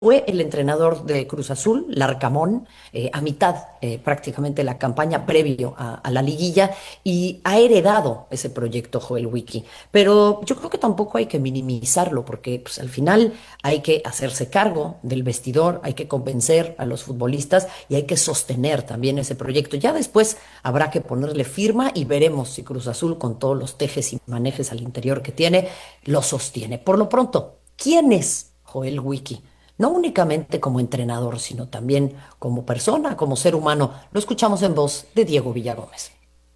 Fue el entrenador de Cruz Azul, Larcamón, a mitad prácticamente la campaña previo a la liguilla y ha heredado ese proyecto Joel Wiki. Pero yo creo que tampoco hay que minimizarlo porque pues, al final hay que hacerse cargo del vestidor, hay que convencer a los futbolistas y hay que sostener también ese proyecto. Ya después habrá que ponerle firma y veremos si Cruz Azul, con todos los tejes y manejes al interior que tiene, lo sostiene. Por lo pronto, ¿quién es Joel Wiki? No únicamente como entrenador, sino también como persona, como ser humano. Lo escuchamos en voz de Diego Villagómez.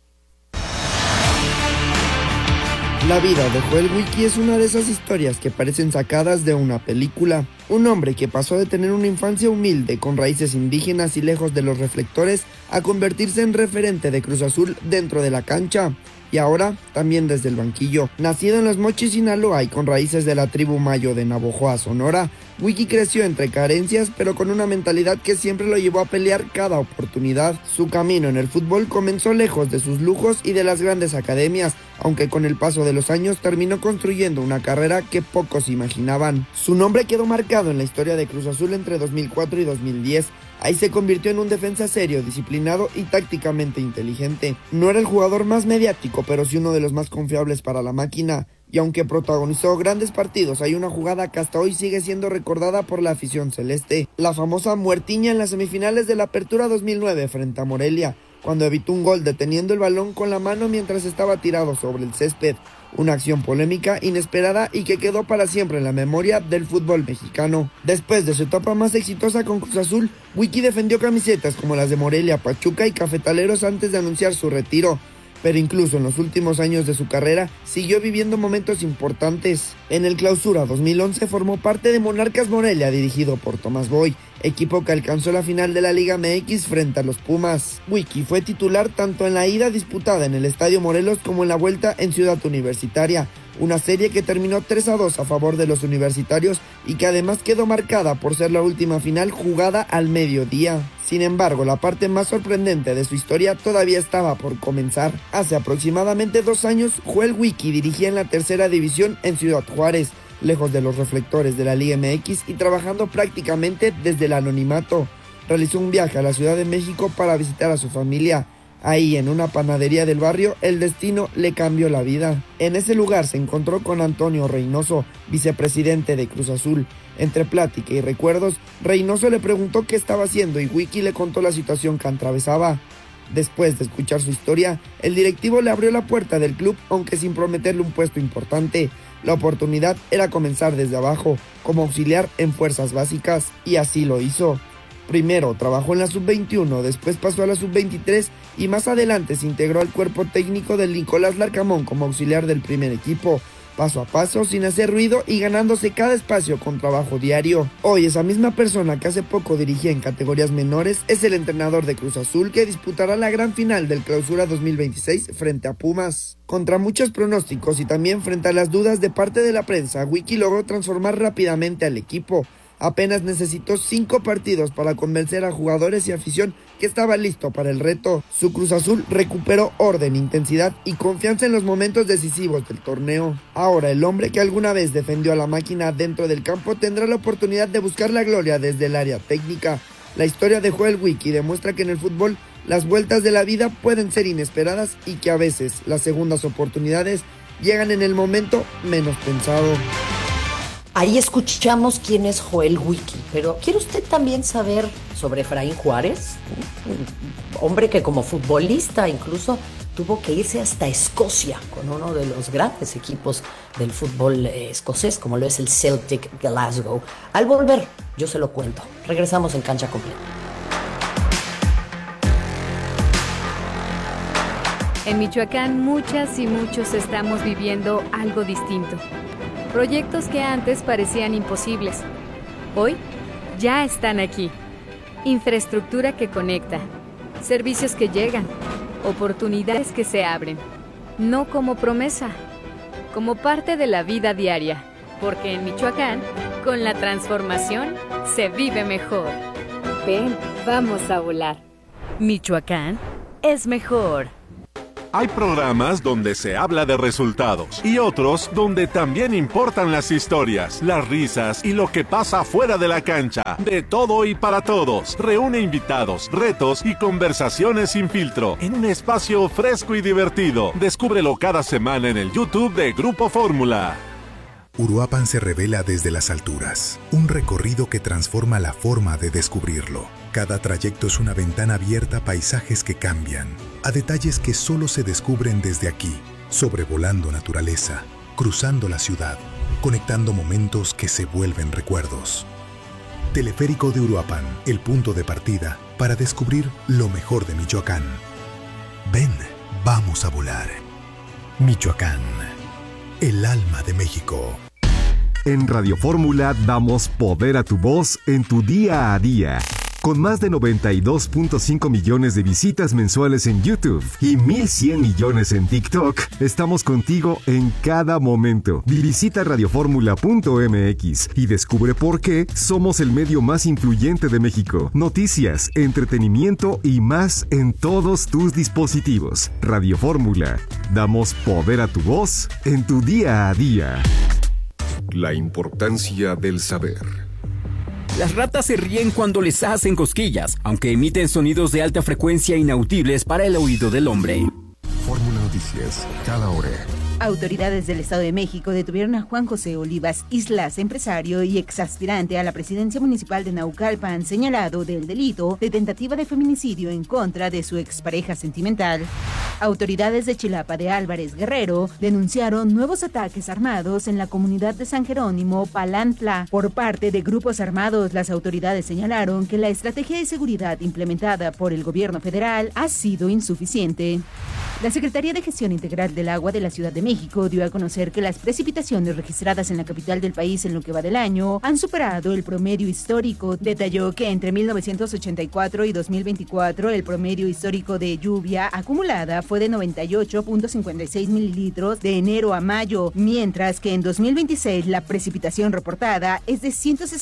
La vida de Joel Wiki es una de esas historias que parecen sacadas de una película. Un hombre que pasó de tener una infancia humilde con raíces indígenas y lejos de los reflectores a convertirse en referente de Cruz Azul dentro de la cancha. Y ahora también desde el banquillo. Nacido en Los Mochis, Sinaloa y con raíces de la tribu mayo de Navojoa, Sonora, Wiki creció entre carencias pero con una mentalidad que siempre lo llevó a pelear cada oportunidad. Su camino en el fútbol comenzó lejos de sus lujos y de las grandes academias, aunque con el paso de los años terminó construyendo una carrera que pocos imaginaban. Su nombre quedó marcado en la historia de Cruz Azul entre 2004 y 2010. Ahí se convirtió en un defensa serio, disciplinado y tácticamente inteligente. No era el jugador más mediático, pero sí uno de los más confiables para la máquina. Y aunque protagonizó grandes partidos, hay una jugada que hasta hoy sigue siendo recordada por la afición celeste. La famosa muertiña en las semifinales de la Apertura 2009 frente a Morelia, cuando evitó un gol deteniendo el balón con la mano mientras estaba tirado sobre el césped. Una acción polémica, inesperada y que quedó para siempre en la memoria del fútbol mexicano. Después de su etapa más exitosa con Cruz Azul, Wiki defendió camisetas como las de Morelia, Pachuca y Cafetaleros antes de anunciar su retiro. Pero incluso en los últimos años de su carrera siguió viviendo momentos importantes. En el Clausura 2011 formó parte de Monarcas Morelia, dirigido por Tomás Boy, equipo que alcanzó la final de la Liga MX frente a los Pumas. Wiki fue titular tanto en la ida disputada en el Estadio Morelos como en la vuelta en Ciudad Universitaria, una serie que terminó 3-2 a favor de los universitarios y que además quedó marcada por ser la última final jugada al mediodía. Sin embargo, la parte más sorprendente de su historia todavía estaba por comenzar. Hace aproximadamente 2 años, Joel Wiki dirigía en la tercera división en Ciudad Juárez, lejos de los reflectores de la Liga MX y trabajando prácticamente desde el anonimato. Realizó un viaje a la Ciudad de México para visitar a su familia. Ahí, en una panadería del barrio, el destino le cambió la vida. En ese lugar se encontró con Antonio Reynoso, vicepresidente de Cruz Azul. Entre plática y recuerdos, Reynoso le preguntó qué estaba haciendo y Wiki le contó la situación que atravesaba. Después de escuchar su historia, el directivo le abrió la puerta del club, aunque sin prometerle un puesto importante. La oportunidad era comenzar desde abajo, como auxiliar en fuerzas básicas, y así lo hizo. Primero trabajó en la sub-21, después pasó a la sub-23 y más adelante se integró al cuerpo técnico del Nicolás Larcamón como auxiliar del primer equipo, paso a paso, sin hacer ruido y ganándose cada espacio con trabajo diario. Hoy esa misma persona que hace poco dirigía en categorías menores es el entrenador de Cruz Azul que disputará la gran final del Clausura 2026 frente a Pumas. Contra muchos pronósticos y también frente a las dudas de parte de la prensa, Wiki logró transformar rápidamente al equipo. Apenas necesitó 5 partidos para convencer a jugadores y afición que estaba listo para el reto. Su Cruz Azul recuperó orden, intensidad y confianza en los momentos decisivos del torneo. Ahora el hombre que alguna vez defendió a la máquina dentro del campo tendrá la oportunidad de buscar la gloria desde el área técnica. La historia de Joel Wiki demuestra que en el fútbol las vueltas de la vida pueden ser inesperadas y que a veces las segundas oportunidades llegan en el momento menos pensado. Ahí escuchamos quién es Joel Wiki, pero ¿quiere usted también saber sobre Efraín Juárez? Un hombre que como futbolista incluso tuvo que irse hasta Escocia con uno de los grandes equipos del fútbol escocés, como lo es el Celtic Glasgow. Al volver, yo se lo cuento. Regresamos en Cancha Completa. En Michoacán, muchas y muchos estamos viviendo algo distinto. Proyectos que antes parecían imposibles, hoy ya están aquí. Infraestructura que conecta, servicios que llegan, oportunidades que se abren. No como promesa, como parte de la vida diaria, porque en Michoacán, con la transformación, se vive mejor. Ven, vamos a volar. Michoacán es mejor. Hay programas donde se habla de resultados y otros donde también importan las historias, las risas y lo que pasa fuera de la cancha. De todo y para todos. Reúne invitados, retos y conversaciones sin filtro en un espacio fresco y divertido. Descúbrelo cada semana en el YouTube de Grupo Fórmula. Uruapan se revela desde las alturas, un recorrido que transforma la forma de descubrirlo. Cada trayecto es una ventana abierta a paisajes que cambian, a detalles que solo se descubren desde aquí, sobrevolando naturaleza, cruzando la ciudad, conectando momentos que se vuelven recuerdos. Teleférico de Uruapan, el punto de partida para descubrir lo mejor de Michoacán. Ven, vamos a volar. Michoacán, el alma de México. En Radio Fórmula damos poder a tu voz en tu día a día. Con más de 92.5 millones de visitas mensuales en YouTube y 1.100 millones en TikTok, estamos contigo en cada momento. Visita radioformula.mx y descubre por qué somos el medio más influyente de México. Noticias, entretenimiento y más en todos tus dispositivos. Radio Fórmula. Damos poder a tu voz en tu día a día. La importancia del saber. Las ratas se ríen cuando les hacen cosquillas, aunque emiten sonidos de alta frecuencia inaudibles para el oído del hombre. Fórmula Noticias, cada hora. Autoridades del Estado de México detuvieron a Juan José Olivas Islas, empresario y exaspirante a la presidencia municipal de Naucalpan, señalado del delito de tentativa de feminicidio en contra de su expareja sentimental. Autoridades de Chilapa de Álvarez Guerrero denunciaron nuevos ataques armados en la comunidad de San Jerónimo, Palantla, por parte de grupos armados. Las autoridades señalaron que la estrategia de seguridad implementada por el gobierno federal ha sido insuficiente. La Secretaría de Gestión Integral del Agua de la Ciudad de México dio a conocer que las precipitaciones registradas en la capital del país en lo que va del año han superado el promedio histórico. Detalló que entre 1984 y 2024 el promedio histórico de lluvia acumulada fue de 98.56 mililitros de enero a mayo, mientras que en 2026 la precipitación reportada es de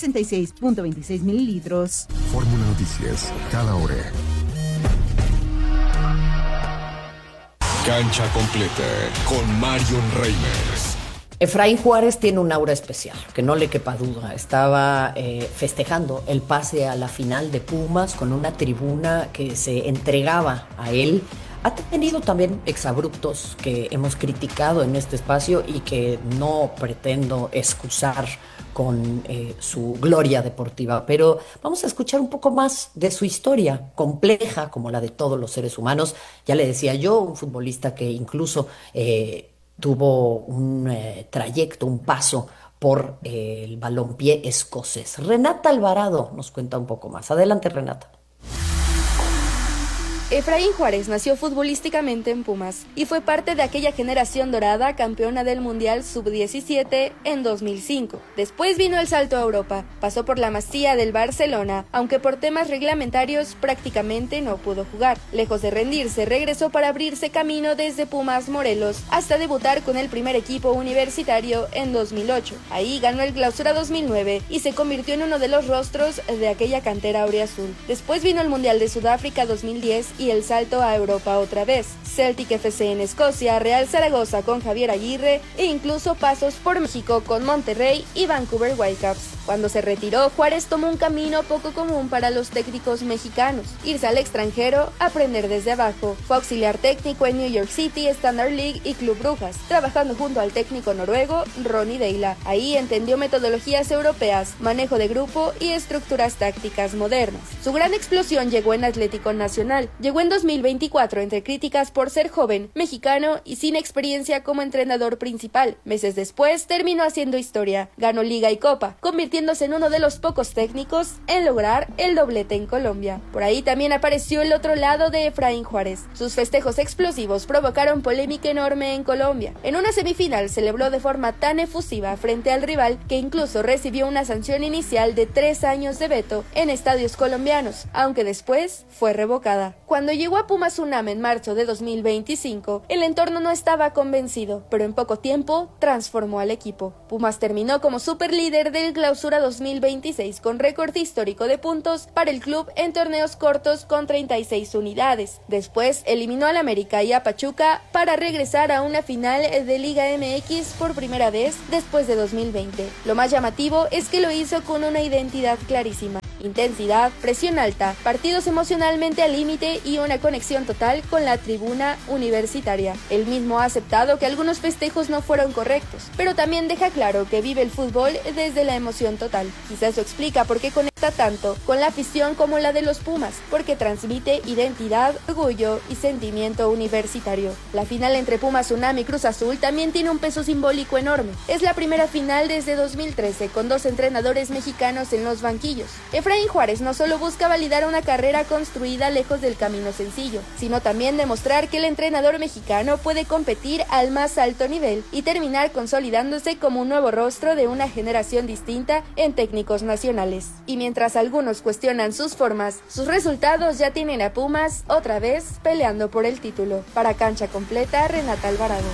166.26 mililitros. Fórmula Noticias, cada hora. Cancha completa con Marion Reimers. Efraín Juárez tiene un aura especial, que no le quepa duda. Estaba festejando el pase a la final de Pumas con una tribuna que se entregaba a él. Ha tenido también exabruptos que hemos criticado en este espacio y que no pretendo excusar con su gloria deportiva, pero vamos a escuchar un poco más de su historia, compleja como la de todos los seres humanos. Ya le decía yo, un futbolista que incluso tuvo un trayecto, un paso por el balompié escocés. Renata Alvarado nos cuenta un poco más. Adelante, Renata. Efraín Juárez nació futbolísticamente en Pumas y fue parte de aquella generación dorada campeona del Mundial Sub-17 en 2005. Después vino el salto a Europa, pasó por la Masía del Barcelona, aunque por temas reglamentarios prácticamente no pudo jugar. Lejos de rendirse, regresó para abrirse camino desde Pumas Morelos hasta debutar con el primer equipo universitario en 2008. Ahí ganó el Clausura 2009 y se convirtió en uno de los rostros de aquella cantera auriazul. Después vino el Mundial de Sudáfrica 2010 y el salto a Europa otra vez, Celtic FC en Escocia, Real Zaragoza con Javier Aguirre e incluso pasos por México con Monterrey y Vancouver Whitecaps. Cuando se retiró, Juárez tomó un camino poco común para los técnicos mexicanos, irse al extranjero, aprender desde abajo. Fue auxiliar técnico en New York City, Standard League y Club Brujas, trabajando junto al técnico noruego Ronny Deila. Ahí entendió metodologías europeas, manejo de grupo y estructuras tácticas modernas. Su gran explosión llegó en Atlético Nacional. Llegó en 2024 entre críticas por ser joven, mexicano y sin experiencia como entrenador principal. Meses después terminó haciendo historia, ganó Liga y Copa, convirtiéndose en uno de los pocos técnicos en lograr el doblete en Colombia. Por ahí también apareció el otro lado de Efraín Juárez. Sus festejos explosivos provocaron polémica enorme en Colombia. En una semifinal celebró de forma tan efusiva frente al rival que incluso recibió una sanción inicial de 3 años de veto en estadios colombianos, aunque después fue revocada. Cuando llegó a Pumas UNAM en marzo de 2025, el entorno no estaba convencido, pero en poco tiempo transformó al equipo. Pumas terminó como superlíder del Clausura Clausura 2026 con récord histórico de puntos para el club en torneos cortos con 36 unidades. Después eliminó al América y a Pachuca para regresar a una final de Liga MX por primera vez después de 2020. Lo más llamativo es que lo hizo con una identidad clarísima: intensidad, presión alta, partidos emocionalmente al límite y una conexión total con la tribuna universitaria. Él mismo ha aceptado que algunos festejos no fueron correctos, pero también deja claro que vive el fútbol desde la emoción total. Quizás eso explica por qué conecta tanto con la afición como la de los Pumas, porque transmite identidad, orgullo y sentimiento universitario. La final entre Pumas UNAM y Cruz Azul también tiene un peso simbólico enorme. Es la primera final desde 2013 con dos entrenadores mexicanos en los banquillos. Efraín Juárez no solo busca validar una carrera construida lejos del camino sencillo, sino también demostrar que el entrenador mexicano puede competir al más alto nivel y terminar consolidándose como un nuevo rostro de una generación distinta en técnicos nacionales. Y mientras algunos cuestionan sus formas, sus resultados ya tienen a Pumas otra vez peleando por el título. Para Cancha Completa, Renata Alvarado.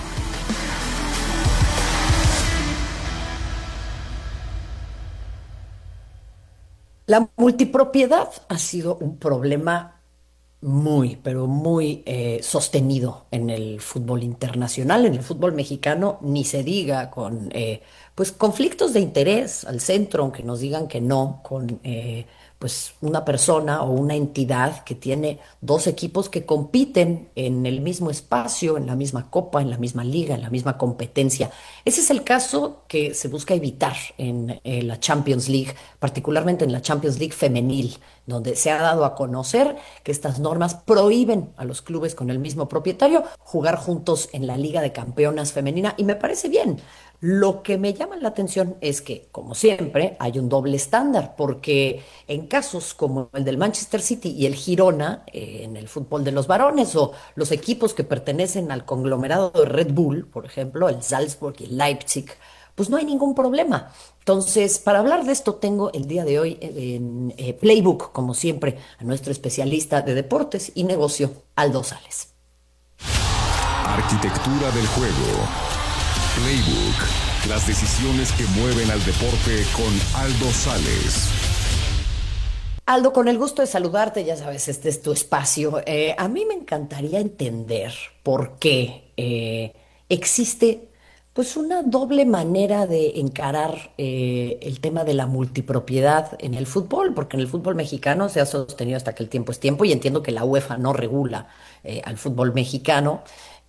La multipropiedad ha sido un problema muy, pero muy sostenido en el fútbol internacional, en el fútbol mexicano, ni se diga con pues conflictos de interés al centro, aunque nos digan que no, con pues una persona o una entidad que tiene dos equipos que compiten en el mismo espacio, en la misma copa, en la misma liga, en la misma competencia. Ese es el caso que se busca evitar en la Champions League, particularmente en la Champions League femenil, donde se ha dado a conocer que estas normas prohíben a los clubes con el mismo propietario jugar juntos en la Liga de Campeonas femenina, y me parece bien. Lo que me llama la atención es que, como siempre, hay un doble estándar, porque en casos como el del Manchester City y el Girona, en el fútbol de los varones, o los equipos que pertenecen al conglomerado de Red Bull, por ejemplo, el Salzburg y el Leipzig, pues no hay ningún problema. Entonces, para hablar de esto, tengo el día de hoy en Playbook, como siempre, a nuestro especialista de deportes y negocio, Aldo Sales. Arquitectura del juego. Playbook. Las decisiones que mueven al deporte con Aldo Sales. Aldo, con el gusto de saludarte, ya sabes, este es tu espacio. A mí me encantaría entender por qué existe pues una doble manera de encarar el tema de la multipropiedad en el fútbol, porque en el fútbol mexicano se ha sostenido hasta que el tiempo es tiempo, y entiendo que la UEFA no regula al fútbol mexicano,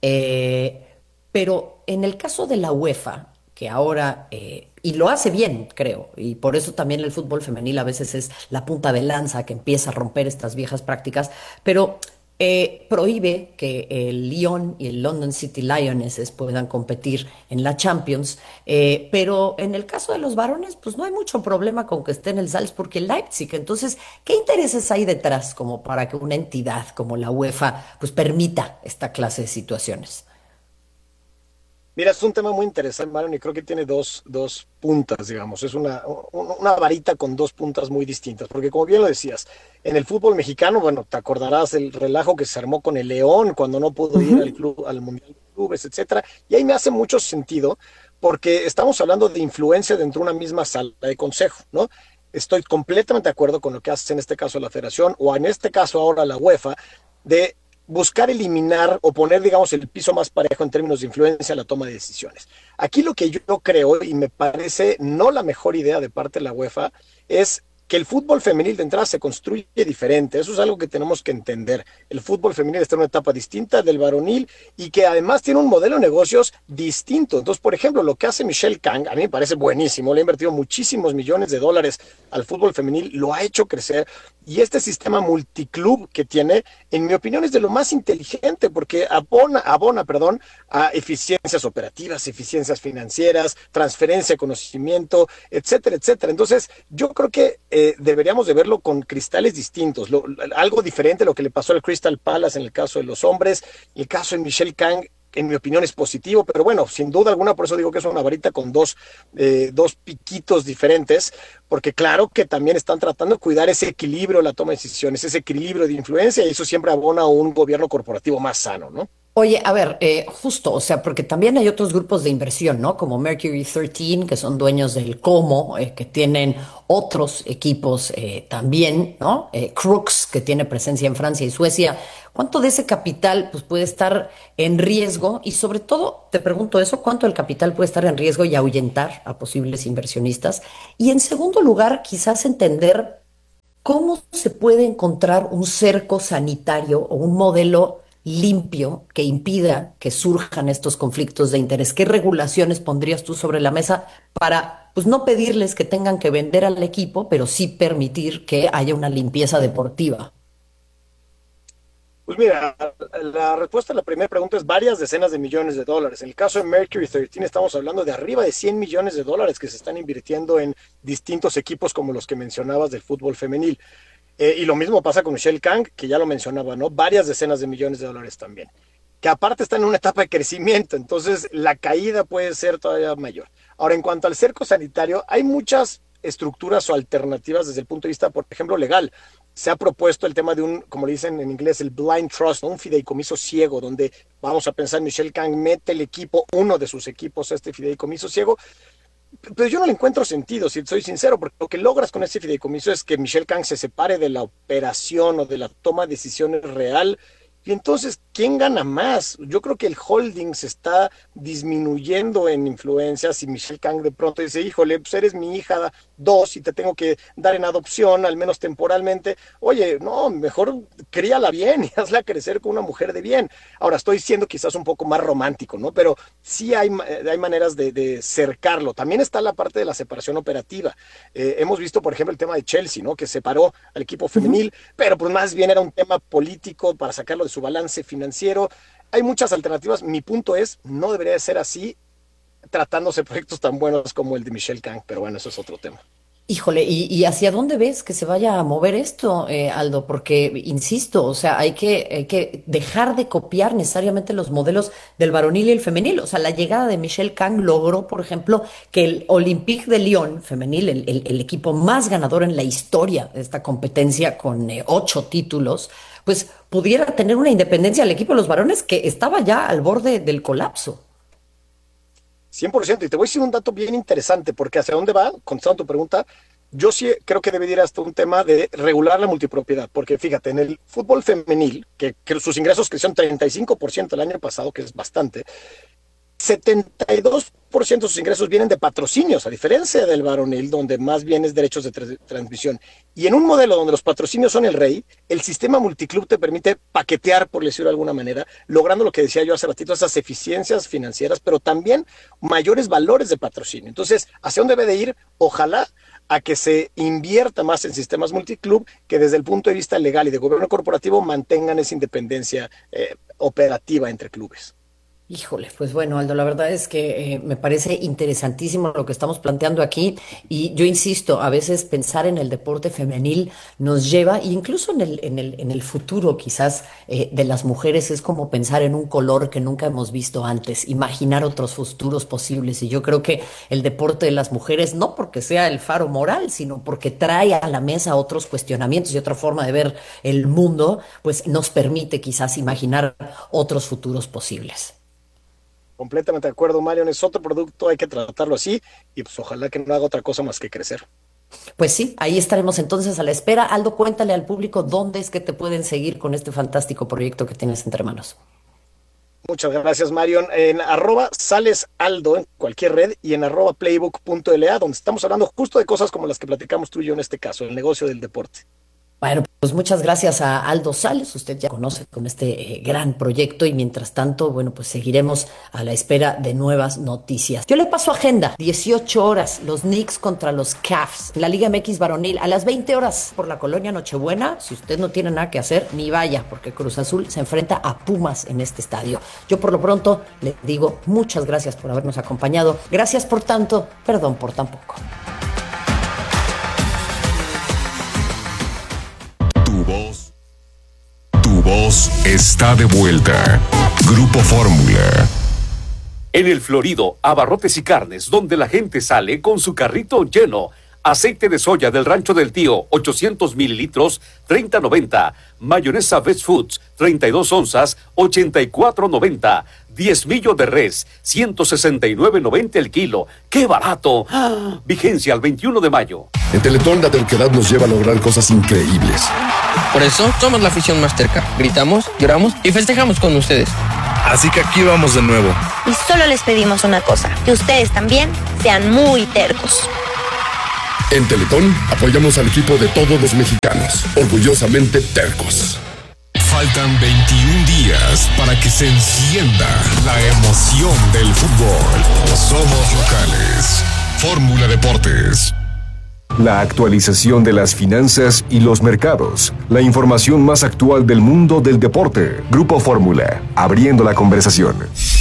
pero en el caso de la UEFA, que ahora, y lo hace bien, creo, y por eso también el fútbol femenil a veces es la punta de lanza que empieza a romper estas viejas prácticas, pero prohíbe que el Lyon y el London City Lionesses puedan competir en la Champions, pero en el caso de los varones, pues no hay mucho problema con que estén el Salzburg y el Leipzig. Entonces, ¿qué intereses hay detrás como para que una entidad como la UEFA pues permita esta clase de situaciones? Mira, es un tema muy interesante, Marion, y creo que tiene dos puntas, digamos. Es una varita con dos puntas muy distintas, porque como bien lo decías, en el fútbol mexicano, bueno, te acordarás del relajo que se armó con el León cuando no pudo ir al club, al Mundial de Clubes, etcétera, y ahí me hace mucho sentido, porque estamos hablando de influencia dentro de una misma sala de consejo, ¿no? Estoy completamente de acuerdo con lo que hace en este caso la Federación, o en este caso ahora la UEFA, de buscar eliminar o poner, digamos, el piso más parejo en términos de influencia en la toma de decisiones. Aquí lo que yo creo, y me parece no la mejor idea de parte de la UEFA, es que el fútbol femenil de entrada se construye diferente. Eso es algo que tenemos que entender. El fútbol femenil está en una etapa distinta del varonil y que además tiene un modelo de negocios distinto. Entonces, por ejemplo, lo que hace Michelle Kang, a mí me parece buenísimo. Le ha invertido muchísimos millones de dólares al fútbol femenil, lo ha hecho crecer. Y este sistema multiclub que tiene, en mi opinión, es de lo más inteligente porque abona a eficiencias operativas, eficiencias financieras, transferencia de conocimiento, etcétera, etcétera. Entonces, yo creo que deberíamos de verlo con cristales distintos, algo diferente a lo que le pasó al Crystal Palace en el caso de los hombres. El caso de Michelle Kang, en mi opinión, es positivo, pero bueno, sin duda alguna, por eso digo que es una varita con dos piquitos diferentes, porque claro que también están tratando de cuidar ese equilibrio en la toma de decisiones, ese equilibrio de influencia, y eso siempre abona a un gobierno corporativo más sano, ¿no? Oye, a ver, justo, o sea, porque también hay otros grupos de inversión, ¿no? Como Mercury 13, que son dueños del Como, que tienen otros equipos también, ¿no? Crooks, que tiene presencia en Francia y Suecia. ¿Cuánto de ese capital pues, puede estar en riesgo? Y sobre todo, te pregunto eso, ¿cuánto del capital puede estar en riesgo y ahuyentar a posibles inversionistas? Y en segundo lugar, quizás entender ¿cómo se puede encontrar un cerco sanitario o un modelo limpio que impida que surjan estos conflictos de interés? ¿Qué regulaciones pondrías tú sobre la mesa para, pues, no pedirles que tengan que vender al equipo, pero sí permitir que haya una limpieza deportiva? Pues mira, la respuesta a la primera pregunta es varias decenas de millones de dólares. En el caso de Mercury 13 estamos hablando de arriba de 100 millones de dólares que se están invirtiendo en distintos equipos como los que mencionabas del fútbol femenil. Y lo mismo pasa con Michelle Kang, que ya lo mencionaba, ¿no? Varias decenas de millones de dólares también. Que aparte están en una etapa de crecimiento, entonces la caída puede ser todavía mayor. Ahora, en cuanto al cerco sanitario, hay muchas estructuras o alternativas desde el punto de vista, por ejemplo, legal. Se ha propuesto el tema de un, como le dicen en inglés, el blind trust, ¿no? Un fideicomiso ciego, donde vamos a pensar, Michelle Kang mete el equipo, uno de sus equipos, a este fideicomiso ciego. Pues yo no le encuentro sentido, si soy sincero, porque lo que logras con este fideicomiso es que Michelle Kang se separe de la operación o de la toma de decisiones real. Y entonces, ¿quién gana más? Yo creo que el holding se está disminuyendo en influencias y Michelle Kang de pronto dice, híjole, pues eres mi hija 2 y te tengo que dar en adopción, al menos temporalmente. Oye, no, mejor críala bien y hazla crecer con una mujer de bien. Ahora, estoy siendo quizás un poco más romántico, ¿no? Pero sí hay maneras de cercarlo. También está la parte de la separación operativa. Hemos visto, por ejemplo, el tema de Chelsea, ¿no? Que separó al equipo femenil, pero pues más bien era un tema político para sacarlo de su balance financiero. Hay muchas alternativas. Mi punto es, no debería de ser así tratándose de proyectos tan buenos como el de Michelle Kang, pero bueno, eso es otro tema. Híjole, ¿y hacia dónde ves que se vaya a mover esto, Aldo? Porque, insisto, o sea, hay que dejar de copiar necesariamente los modelos del varonil y el femenil. O sea, la llegada de Michelle Kang logró, por ejemplo, que el Olympique de Lyon femenil, el equipo más ganador en la historia de esta competencia, con 8 títulos, pues pudiera tener una independencia al equipo de los varones que estaba ya al borde del colapso. 100%, y te voy a decir un dato bien interesante, porque hacia dónde va, contestando tu pregunta, yo sí creo que debería ir hasta un tema de regular la multipropiedad, porque fíjate, en el fútbol femenil, que sus ingresos crecieron 35% el año pasado, que es bastante, 72% de sus ingresos vienen de patrocinios, a diferencia del varonil, donde más bien es derechos de transmisión. Y en un modelo donde los patrocinios son el rey, el sistema multiclub te permite paquetear, por decirlo de alguna manera, logrando lo que decía yo hace ratito, esas eficiencias financieras, pero también mayores valores de patrocinio. Entonces, ¿hacia dónde debe de ir? Ojalá a que se invierta más en sistemas multiclub que desde el punto de vista legal y de gobierno corporativo mantengan esa independencia operativa entre clubes. Híjole, pues bueno, Aldo, la verdad es que me parece interesantísimo lo que estamos planteando aquí y yo insisto, a veces pensar en el deporte femenil nos lleva, incluso en el futuro quizás de las mujeres, es como pensar en un color que nunca hemos visto antes, imaginar otros futuros posibles y yo creo que el deporte de las mujeres, no porque sea el faro moral, sino porque trae a la mesa otros cuestionamientos y otra forma de ver el mundo, pues nos permite quizás imaginar otros futuros posibles. Completamente de acuerdo, Marion, es otro producto, hay que tratarlo así y pues ojalá que no haga otra cosa más que crecer. Pues sí, ahí estaremos entonces a la espera. Aldo, cuéntale al público dónde es que te pueden seguir con este fantástico proyecto que tienes entre manos. Muchas gracias, Marion. En @salesaldo en cualquier red y en @playbook.la, donde estamos hablando justo de cosas como las que platicamos tú y yo en este caso, el negocio del deporte. Bueno, pues muchas gracias a Aldo Sales, usted ya conoce con este gran proyecto y mientras tanto, bueno, pues seguiremos a la espera de nuevas noticias. Yo le paso agenda, 18 horas, los Knicks contra los Cavs, la Liga MX varonil, a las 20 horas por la Colonia Nochebuena. Si usted no tiene nada que hacer, ni vaya, porque Cruz Azul se enfrenta a Pumas en este estadio. Yo por lo pronto le digo muchas gracias por habernos acompañado, gracias por tanto, perdón por tan poco. Tu voz está de vuelta. Grupo Fórmula. En El Florido, abarrotes y carnes, donde la gente sale con su carrito lleno. Aceite de soya del Rancho del Tío, 800 mililitros, $30.90. Mayonesa Best Foods, 32 onzas, 84.90. 10 millos de res, 169.90 el kilo. ¡Qué barato! ¡Ah! Vigencia al 21 de mayo. En Teletón la terquedad nos lleva a lograr cosas increíbles. Por eso somos la afición más terca. Gritamos, lloramos y festejamos con ustedes. Así que aquí vamos de nuevo. Y solo les pedimos una cosa, que ustedes también sean muy tercos. En Teletón apoyamos al equipo de todos los mexicanos, orgullosamente tercos. Faltan 21 días para que se encienda la emoción del fútbol. Somos locales. Fórmula Deportes. La actualización de las finanzas y los mercados. La información más actual del mundo del deporte. Grupo Fórmula, abriendo la conversación.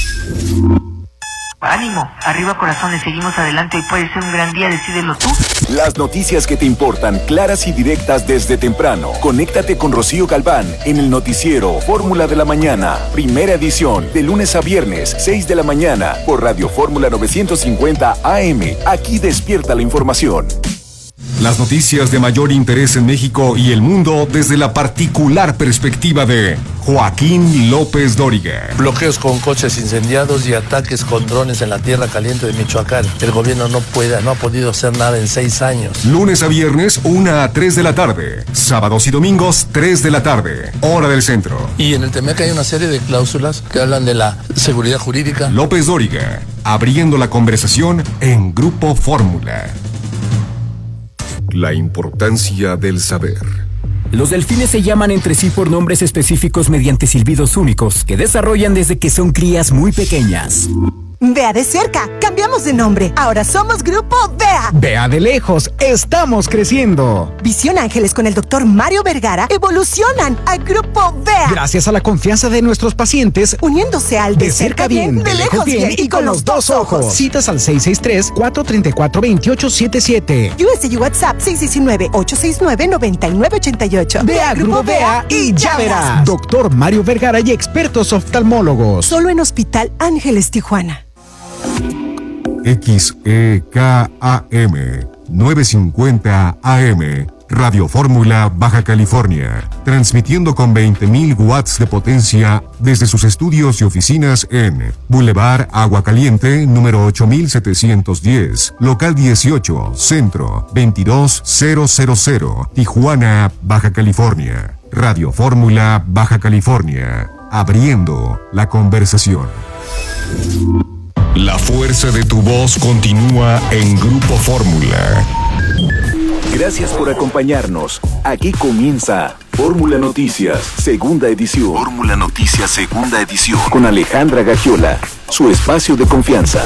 Ánimo, arriba corazones, seguimos adelante y puede ser un gran día, decídelo tú. Las noticias que te importan, claras y directas desde temprano. Conéctate con Rocío Galván en el noticiero Fórmula de la Mañana, primera edición, de lunes a viernes, 6 de la mañana, por Radio Fórmula 950 AM. Aquí despierta la información. Las noticias de mayor interés en México y el mundo desde la particular perspectiva de Joaquín López Dóriga. Bloqueos con coches incendiados y ataques con drones en la tierra caliente de Michoacán. El gobierno no ha podido hacer nada en 6 años. Lunes a viernes, 1 a 3 de la tarde. Sábados y domingos, 3 de la tarde. Hora del centro. Y en el TEMEC hay una serie de cláusulas que hablan de la seguridad jurídica. López Dóriga, abriendo la conversación en Grupo Fórmula. La importancia del saber. Los delfines se llaman entre sí por nombres específicos mediante silbidos únicos que desarrollan desde que son crías muy pequeñas. Vea de cerca, cambiamos de nombre. Ahora somos Grupo Vea. Vea de lejos, estamos creciendo. Visión Ángeles con el Dr. Mario Vergara evolucionan a Grupo Vea. Gracias a la confianza de nuestros pacientes, uniéndose al de cerca bien, de lejos bien y con los dos ojos. Citas al 663-434-2877. US y WhatsApp 619-869-9988. Vea Grupo Vea y ya verás. Dr. Mario Vergara y expertos oftalmólogos. Solo en Hospital Ángeles Tijuana. XEKAM 950 AM, Radio Fórmula, Baja California, transmitiendo con 20.000 watts de potencia desde sus estudios y oficinas en Boulevard Agua Caliente, número 8710, local 18, centro 22000, Tijuana, Baja California. Radio Fórmula, Baja California, abriendo la conversación. La fuerza de tu voz continúa en Grupo Fórmula. Gracias por acompañarnos. Aquí comienza Fórmula Noticias, segunda edición. Fórmula Noticias, segunda edición. Con Alejandra Gagiola, su espacio de confianza.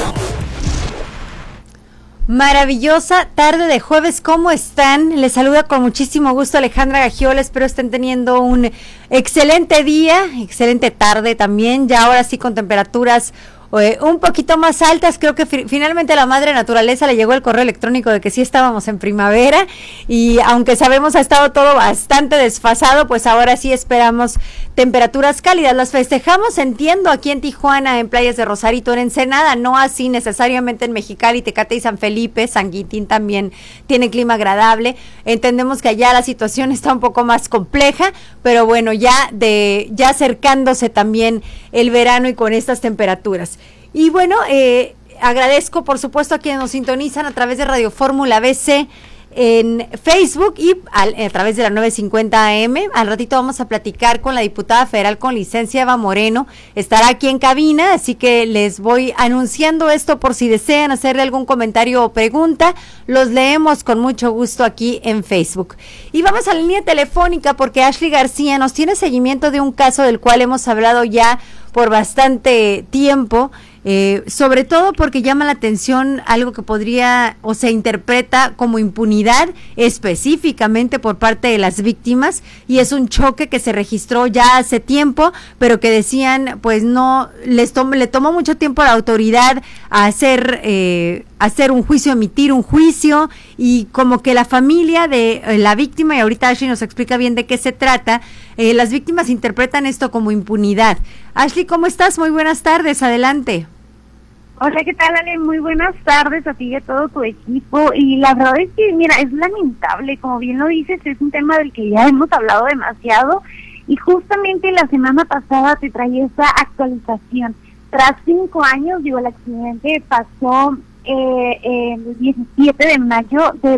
Maravillosa tarde de jueves, ¿cómo están? Les saluda con muchísimo gusto Alejandra Gagiola, espero estén teniendo un excelente día, excelente tarde también, ya ahora sí con temperaturas un poquito más altas. Creo que finalmente a la madre naturaleza le llegó el correo electrónico de que sí estábamos en primavera, y aunque sabemos ha estado todo bastante desfasado, pues ahora sí esperamos temperaturas cálidas. Las festejamos, entiendo, aquí en Tijuana, en playas de Rosarito, en Ensenada, no así necesariamente en Mexicali, Tecate y San Felipe. San Quintín también tiene clima agradable. Entendemos que allá la situación está un poco más compleja, pero bueno, ya acercándose también el verano y con estas temperaturas. Y bueno, agradezco por supuesto a quienes nos sintonizan a través de Radio Fórmula BC en Facebook y a través de la 950 AM. Al ratito vamos a platicar con la diputada federal con licencia Eva Moreno, estará aquí en cabina, así que les voy anunciando esto por si desean hacerle algún comentario o pregunta, los leemos con mucho gusto aquí en Facebook. Y vamos a la línea telefónica porque Ashley García nos tiene seguimiento de un caso del cual hemos hablado ya por bastante tiempo, sobre todo porque llama la atención algo que podría o se interpreta como impunidad específicamente por parte de las víctimas, y es un choque que se registró ya hace tiempo, pero que decían pues no le tomó mucho tiempo a la autoridad a hacer un juicio, emitir un juicio, y como que la familia de la víctima, y ahorita Ashley nos explica bien de qué se trata, las víctimas interpretan esto como impunidad. Ashley, ¿cómo estás? Muy buenas tardes, adelante. Hola, ¿qué tal, Ale? Muy buenas tardes a ti y a todo tu equipo. Y la verdad es que, mira, es lamentable, como bien lo dices, es un tema del que ya hemos hablado demasiado, Y justamente la semana pasada te traía esta actualización. Tras 5 años, el accidente pasó el 17 de mayo de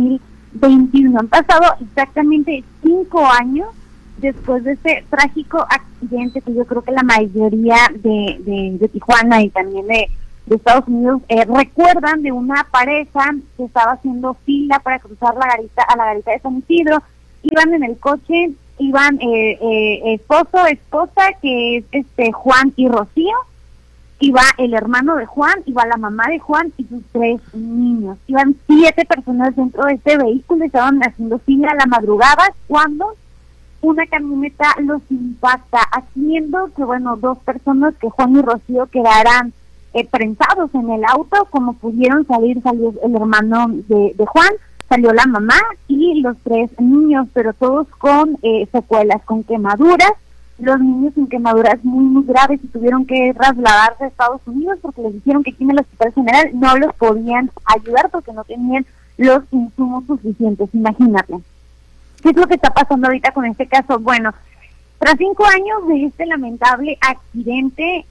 2021. Han pasado exactamente 5 años después de este trágico accidente que yo creo que la mayoría de Tijuana y también de Estados Unidos recuerdan, de una pareja que estaba haciendo fila para cruzar la garita de San Isidro. Iban en el coche, iban esposo, esposa, que es Juan y Rocío, iba el hermano de Juan, iba la mamá de Juan y sus 3 niños. Iban 7 personas dentro de este vehículo, estaban haciendo fila a la madrugada cuando una camioneta los impacta, haciendo que, 2 personas, que Juan y Rocío, quedaran prensados en el auto. Como pudieron salir, salió el hermano de Juan, salió la mamá y los 3 niños, pero todos con secuelas, con quemaduras. Los niños con quemaduras muy, muy graves y tuvieron que trasladarse a Estados Unidos porque les dijeron que aquí en el Hospital General no los podían ayudar porque no tenían los insumos suficientes. Imagínate. ¿Qué es lo que está pasando ahorita con este caso? Bueno, tras 5 años de este lamentable accidente,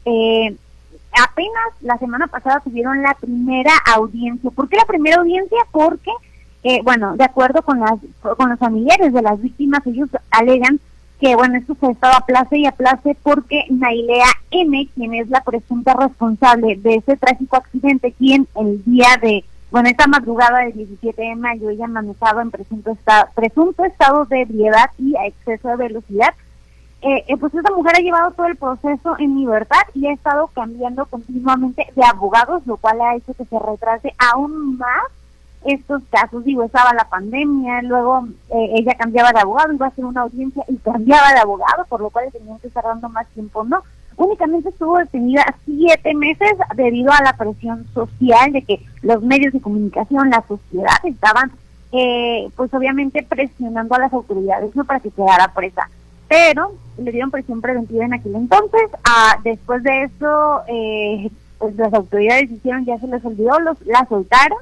apenas la semana pasada tuvieron la primera audiencia. ¿Por qué la primera audiencia? Porque, de acuerdo con los familiares de las víctimas, ellos alegan que, esto se estaba aplace y aplace porque Nailea N., quien es la presunta responsable de ese trágico accidente, quien el día de, esta madrugada del 17 de mayo, ella manejaba en presunto estado de ebriedad y a exceso de velocidad. Pues esta mujer ha llevado todo el proceso en libertad y ha estado cambiando continuamente de abogados, lo cual ha hecho que se retrase aún más estos casos. Estaba la pandemia, luego ella cambiaba de abogado, iba a hacer una audiencia y cambiaba de abogado, por lo cual tenían que estar dando más tiempo. No, únicamente estuvo detenida 7 meses debido a la presión social de que los medios de comunicación, la sociedad, estaban pues obviamente presionando a las autoridades, no, para que quedara presa. Pero le dieron prisión preventiva en aquel entonces. Después de eso, pues las autoridades hicieron, ya se les olvidó, la soltaron.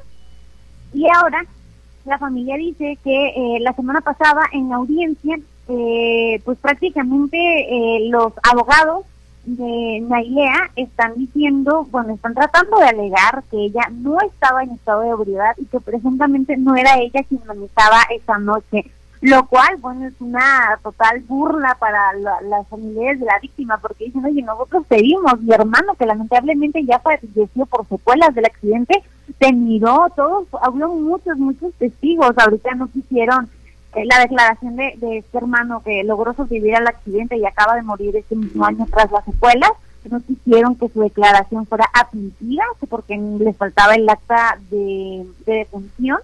Y ahora la familia dice que la semana pasada en la audiencia, pues prácticamente los abogados de Nailea están diciendo, están tratando de alegar que ella no estaba en estado de ebriedad y que presuntamente no era ella quien manejaba esa noche. Lo cual, es una total burla para las familiares de la víctima, porque dicen, oye, nosotros pedimos, mi hermano, que lamentablemente ya falleció por secuelas del accidente, te miró, todos, habló muchos testigos. Ahorita no quisieron la declaración de este hermano que logró sobrevivir al accidente y acaba de morir este mismo año tras las secuelas. No quisieron que su declaración fuera admitida, porque les faltaba el acta de defunción.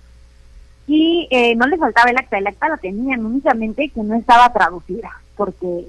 Y no les faltaba el acta la tenían, únicamente que no estaba traducida, porque,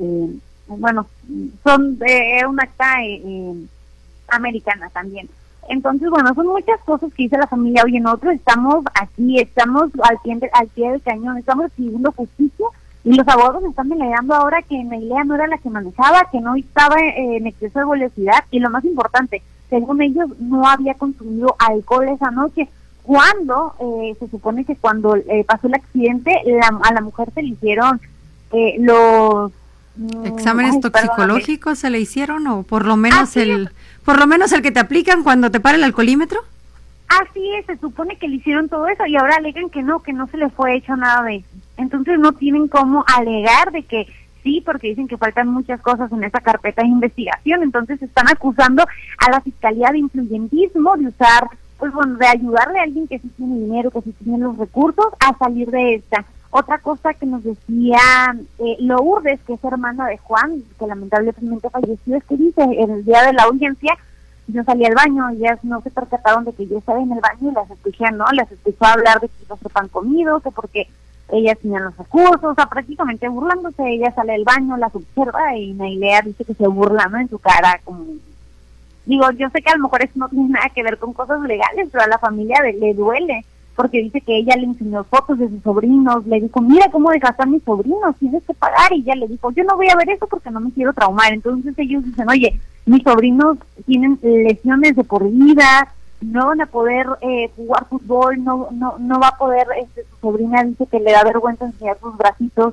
son un acta americana también. Entonces, son muchas cosas que dice la familia. Oye, nosotros estamos aquí, estamos al pie del cañón, estamos pidiendo justicia, y los abogados están delegando ahora que Nailea no era la que manejaba, que no estaba en exceso de velocidad, y lo más importante, según ellos, no había consumido alcohol esa noche. Cuando se supone que cuando pasó el accidente, a la mujer se le hicieron los exámenes toxicológicos, se le hicieron, o por lo menos el que te aplican cuando te para el alcoholímetro. Así es, se supone que le hicieron todo eso y ahora alegan que no se le fue hecho nada de eso. Entonces no tienen cómo alegar de que sí, porque dicen que faltan muchas cosas en esa carpeta de investigación. Entonces están acusando a la fiscalía de influyentismo, de usar, de ayudarle a alguien que sí tiene dinero, que sí tiene los recursos, a salir de esta. Otra cosa que nos decía Lourdes, que es hermana de Juan, que lamentablemente falleció, es que dice, en el día de la audiencia, yo salí al baño, ellas no se percataron de que yo estaba en el baño y las escuché, las escuchó hablar de que no se pan comido, que porque ellas tenían los recursos, prácticamente burlándose. Ella sale del baño, las observa y Nailea dice que se burla, en su cara, como... Digo, yo sé que a lo mejor eso no tiene nada que ver con cosas legales, pero a la familia le duele, porque dice que ella le enseñó fotos de sus sobrinos, le dijo, mira cómo dejaste a mis sobrinos, tienes que pagar, y ella le dijo, yo no voy a ver eso porque no me quiero traumar. Entonces ellos dicen, oye, mis sobrinos tienen lesiones de por vida, no van a poder jugar fútbol, no va a poder, su sobrina dice que le da vergüenza enseñar sus bracitos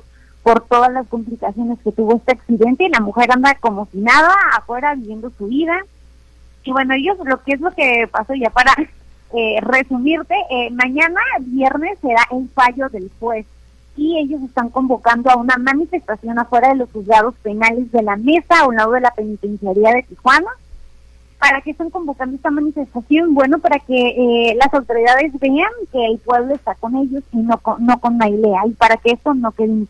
por todas las complicaciones que tuvo este accidente, y la mujer anda como si nada, afuera viviendo su vida. Y bueno, ellos, lo que pasó ya para resumirte, mañana viernes será el fallo del juez, y ellos están convocando a una manifestación afuera de los juzgados penales de la Mesa, a un lado de la penitenciaría de Tijuana. ¿Para qué están convocando esta manifestación? Bueno, para que las autoridades vean que el pueblo está con ellos y no con Nailea, y para que esto no quede